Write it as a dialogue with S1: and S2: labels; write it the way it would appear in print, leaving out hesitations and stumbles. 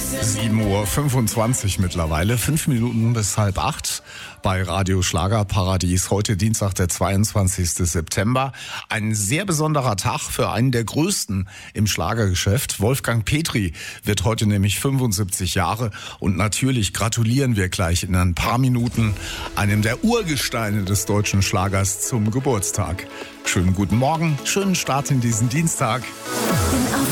S1: 7:25 Uhr mittlerweile, 5 Minuten bis 7:30 bei Radio Schlagerparadies. Heute Dienstag, der 22. September. Ein sehr besonderer Tag für einen der größten im Schlagergeschäft. Wolfgang Petri wird heute nämlich 75 Jahre. Und natürlich gratulieren wir gleich in ein paar Minuten einem der Urgesteine des deutschen Schlagers zum Geburtstag. Schönen guten Morgen, schönen Start in diesen Dienstag.